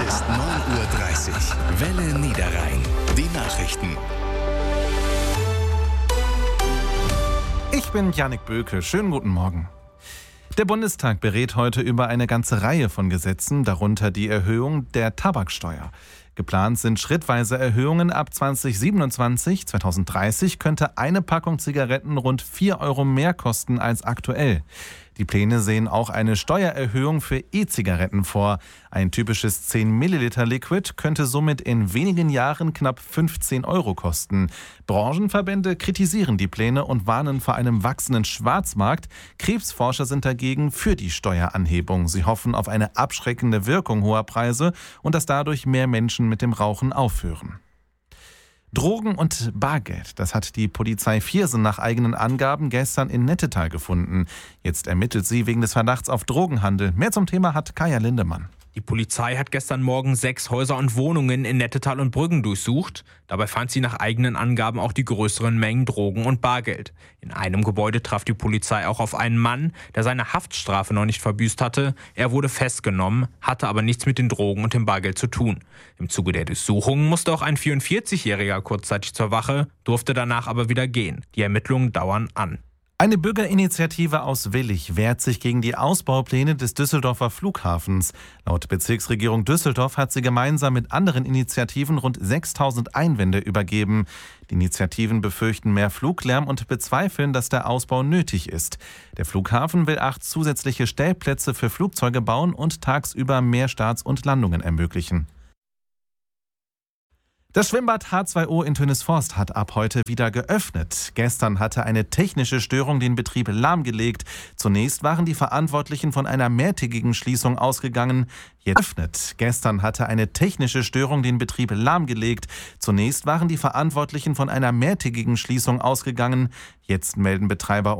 ist 9:30 Uhr. Welle Niederrhein. Die Nachrichten. Ich bin Jannik Böke. Schönen guten Morgen. Der Bundestag berät heute über eine ganze Reihe von Gesetzen, darunter die Erhöhung der Tabaksteuer. Geplant sind schrittweise Erhöhungen. Ab 2027, 2030 könnte eine Packung Zigaretten rund 4 Euro mehr kosten als aktuell. Die Pläne sehen auch eine Steuererhöhung für E-Zigaretten vor. Ein typisches 10 Milliliter Liquid könnte somit in wenigen Jahren knapp 15 Euro kosten. Branchenverbände kritisieren die Pläne und warnen vor einem wachsenden Schwarzmarkt. Krebsforscher sind dagegen für die Steueranhebung. Sie hoffen auf eine abschreckende Wirkung hoher Preise und dass dadurch mehr Menschen mit dem Rauchen aufhören. Drogen und Bargeld, das hat die Polizei Viersen nach eigenen Angaben gestern in Nettetal gefunden. Jetzt ermittelt sie wegen des Verdachts auf Drogenhandel. Mehr zum Thema hat Kaya Lindemann. Die Polizei hat gestern Morgen 6 Häuser und Wohnungen in Nettetal und Brüggen durchsucht. Dabei fand sie nach eigenen Angaben auch die größeren Mengen Drogen und Bargeld. In einem Gebäude traf die Polizei auch auf einen Mann, der seine Haftstrafe noch nicht verbüßt hatte. Er wurde festgenommen, hatte aber nichts mit den Drogen und dem Bargeld zu tun. Im Zuge der Durchsuchung musste auch ein 44-Jähriger kurzzeitig zur Wache, durfte danach aber wieder gehen. Die Ermittlungen dauern an. Eine Bürgerinitiative aus Willich wehrt sich gegen die Ausbaupläne des Düsseldorfer Flughafens. Laut Bezirksregierung Düsseldorf hat sie gemeinsam mit anderen Initiativen rund 6.000 Einwände übergeben. Die Initiativen befürchten mehr Fluglärm und bezweifeln, dass der Ausbau nötig ist. Der Flughafen will 8 zusätzliche Stellplätze für Flugzeuge bauen und tagsüber mehr Starts und Landungen ermöglichen. Das Schwimmbad H2O in Tönisforst hat ab heute wieder geöffnet. Gestern hatte eine technische Störung den Betrieb lahmgelegt. Zunächst waren die Verantwortlichen von einer mehrtägigen Schließung ausgegangen. Gestern hatte eine technische Störung den Betrieb lahmgelegt. Zunächst waren die Verantwortlichen von einer mehrtägigen Schließung ausgegangen. Jetzt melden Betreiber